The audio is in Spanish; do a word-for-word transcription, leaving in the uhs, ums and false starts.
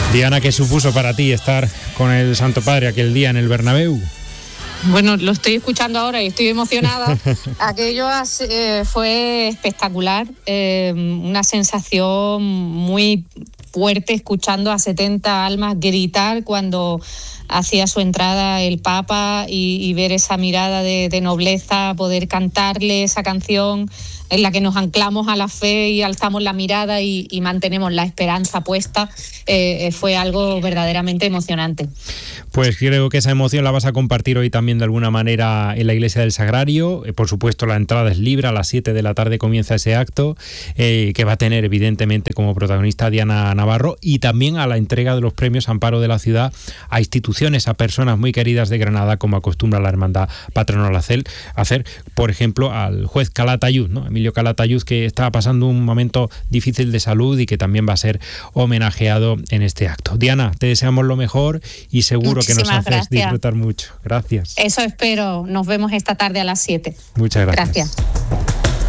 Diana, ¿qué supuso para ti estar con el Santo Padre aquel día en el Bernabéu? Bueno, lo estoy escuchando ahora y estoy emocionada. Aquello eh, fue espectacular, eh, una sensación muy fuerte escuchando a setenta almas gritar cuando hacía su entrada el Papa y, y ver esa mirada de, de nobleza, poder cantarle esa canción en la que nos anclamos a la fe y alzamos la mirada y, y mantenemos la esperanza puesta, eh, fue algo verdaderamente emocionante. Pues creo que esa emoción la vas a compartir hoy también de alguna manera en la Iglesia del Sagrario. Eh, por supuesto, la entrada es libre, a las siete de la tarde comienza ese acto, eh, que va a tener evidentemente como protagonista Diana Navarro, y también a la entrega de los premios Amparo de la Ciudad a instituciones, a personas muy queridas de Granada, como acostumbra la Hermandad Patronal a hacer, por ejemplo, al juez Calatayud, ¿no? Emilio Calatayud, que está pasando un momento difícil de salud y que también va a ser homenajeado en este acto. Diana, te deseamos lo mejor y seguro que nos haces gracias. Disfrutar mucho. Gracias. Eso espero. Nos vemos esta tarde a las siete. Muchas gracias. Gracias.